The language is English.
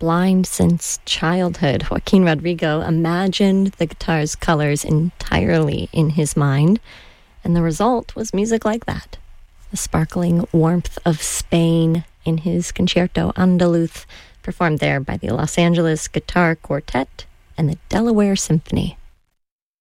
blind since childhood, Joaquin Rodrigo imagined the guitar's colors entirely in his mind, and the result was music like that. The sparkling warmth of Spain in his Concerto Andaluz, performed there by the Los Angeles Guitar Quartet and the Delaware Symphony.